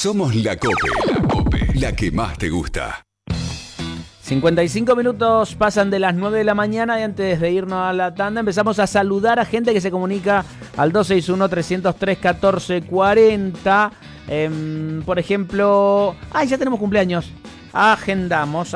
Somos la Cope, la que más te gusta. 55 minutos pasan de las 9 de la mañana y antes de irnos a la tanda empezamos a saludar a gente que se comunica al 261-303-1440. Por ejemplo, ya tenemos cumpleaños. Agendamos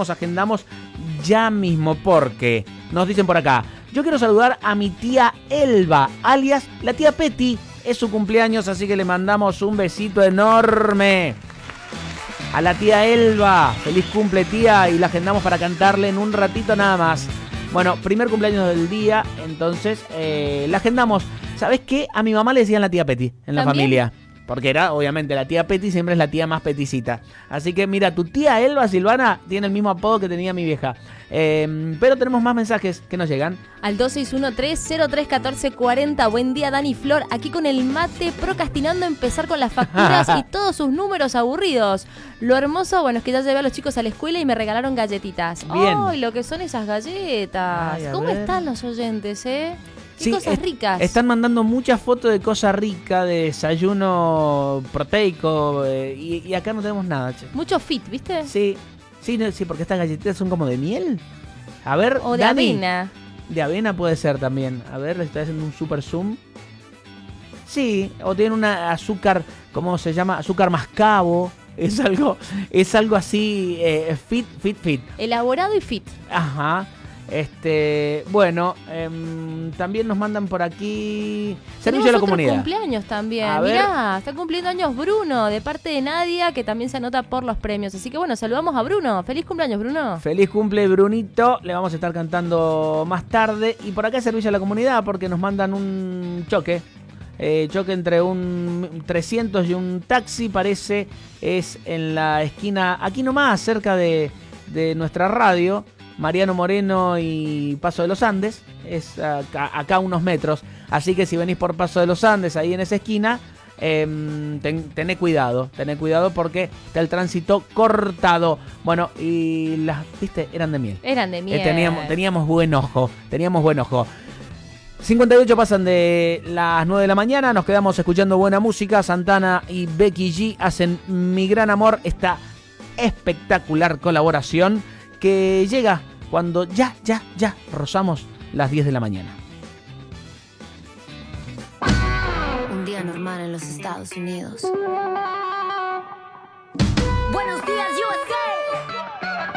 ya mismo porque nos dicen por acá: yo quiero saludar a mi tía Elba, alias la tía Peti. Es su cumpleaños, así que le mandamos un besito enorme a la tía Elba. Feliz cumple, tía, y la agendamos para cantarle en un ratito nada más. Bueno, primer cumpleaños del día, entonces la agendamos. ¿Sabés qué? A mi mamá le decían la tía Peti en la familia. Porque era, obviamente, la tía Peti siempre es la tía más peticita. Así que mira, tu tía Elba Silvana tiene el mismo apodo que tenía mi vieja. Pero tenemos más mensajes que nos llegan. Al 261-303-1440. Buen día, Dani Flor. Aquí con el mate, procrastinando empezar con las facturas y todos sus números aburridos. Lo hermoso, bueno, es que ya llevé a los chicos a la escuela y me regalaron galletitas. Bien. ¡Ay, lo que son esas galletas! Ay, ¿Cómo ver. están los oyentes, Qué Sí, cosas ricas. Están mandando muchas fotos de cosas ricas, de desayuno proteico, y acá no tenemos nada, che. Mucho fit, ¿viste? Sí, porque estas galletitas son como de miel. A ver, O de Dani. avena. De avena puede ser también. A ver, le estoy haciendo un super zoom. Sí, o tienen una azúcar, ¿cómo se llama? Azúcar mascabo. Es algo así, fit. Elaborado y fit. Ajá. Bueno, también nos mandan por aquí servicio a la comunidad. Cumpleaños también. A ver. Mirá, está cumpliendo años Bruno, de parte de Nadia, que también se anota por los premios. Así que bueno, saludamos a Bruno. Feliz cumpleaños, Bruno. Feliz cumple, Brunito. Le vamos a estar cantando más tarde. Y por acá servicio a la comunidad porque nos mandan un choque. Choque entre un 300 y un taxi, parece. Es en la esquina, aquí nomás, cerca de nuestra radio. Mariano Moreno y Paso de los Andes, es acá unos metros, así que si venís por Paso de los Andes, ahí en esa esquina, tené cuidado porque está el tránsito cortado. Bueno, y las, viste, eran de miel. Teníamos buen ojo. 58 pasan de las 9 de la mañana, nos quedamos escuchando buena música. Santana y Becky G hacen Mi Gran Amor, esta espectacular colaboración que llega cuando ya rozamos las 10 de la mañana. Un día normal en los Estados Unidos.